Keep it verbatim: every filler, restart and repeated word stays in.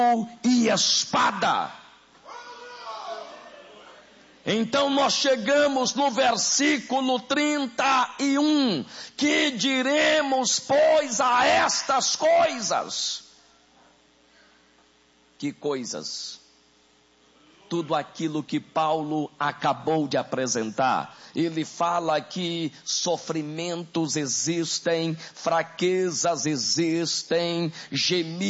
e espada. Então nós chegamos no versículo trinta e um, que diremos, pois, a estas coisas? Que coisas? Tudo aquilo que Paulo acabou de apresentar. Ele fala que sofrimentos existem, fraquezas existem, gemidos